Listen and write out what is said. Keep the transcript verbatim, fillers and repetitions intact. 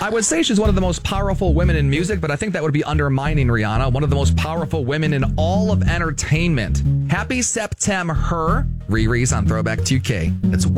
I would say she's one of the most powerful women in music, but I think that would be undermining Rihanna. One of the most powerful women in all of entertainment. Happy September, her. Riri's on Throwback two K. It's